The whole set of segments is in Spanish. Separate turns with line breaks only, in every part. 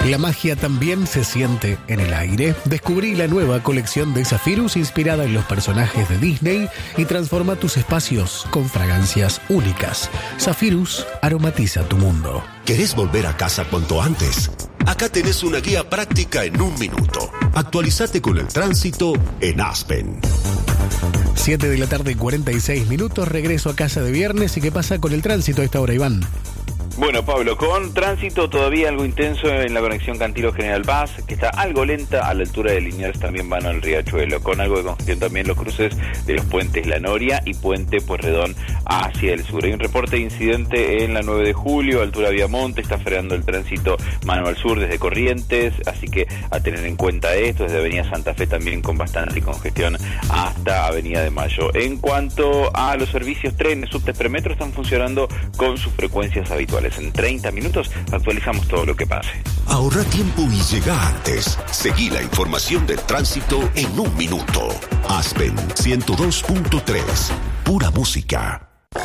La magia también se siente en el aire. Descubrí la nueva colección de Zephyrus inspirada en los personajes de Disney y transforma tus espacios con fragancias únicas. Zephyrus aromatiza tu mundo.
¿Querés volver a casa cuanto antes? Acá tenés una guía práctica en 1 minuto. Actualizate con el tránsito en Aspen.
7 de la tarde, 46 minutos. Regreso a casa de viernes. ¿Y qué pasa con el tránsito a esta hora, Iván?
Bueno, Pablo, con tránsito todavía algo intenso en la conexión Cantilo General Paz, que está algo lenta a la altura de Liniers, también van al Riachuelo, con algo de congestión también los cruces de los puentes La Noria y Puente Pueyrredón hacia el sur. Hay un reporte de incidente en la 9 de julio, altura Viamonte, está frenando el tránsito mano al sur desde Corrientes, así que a tener en cuenta esto, desde Avenida Santa Fe también con bastante congestión hasta Avenida de Mayo. En cuanto a los servicios trenes, subtes, premetro están funcionando con sus frecuencias habituales. En 30 minutos actualizamos todo lo que pase.
Ahorra tiempo y llega antes. Seguí la información del tránsito en 1 minuto. Aspen 102.3. Pura música.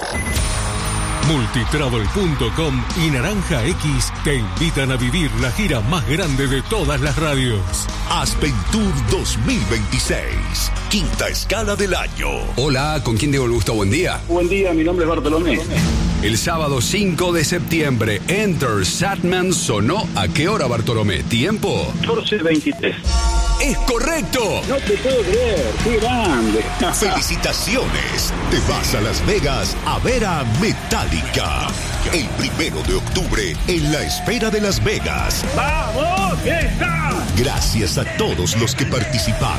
Multitravel.com y Naranja X te invitan a vivir la gira más grande de todas las radios.
Aspen Tour 2026. Quinta escala del año.
Hola, ¿con quién tengo el gusto? Buen día.
Buen día, mi nombre es Bartolomé.
El sábado 5 de septiembre, Enter Sandman sonó. ¿A qué hora, Bartolomé? ¿Tiempo?
14:23.
¡Es correcto!
No te puedo creer, qué grande.
Felicitaciones. Te vas a Las Vegas a ver a Metallica. El 1 de octubre en la Esfera de Las Vegas.
¡Vamos, fiesta!
Gracias a todos los que participaron.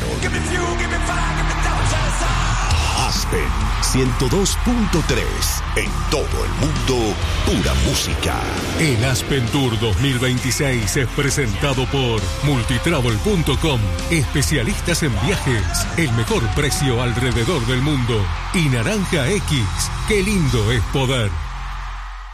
Aspen 102.3. En todo el mundo, pura música.
El Aspen Tour 2026 es presentado por Multitravel.com. Especialistas en viajes. El mejor precio alrededor del mundo. Y Naranja X. Qué lindo es poder.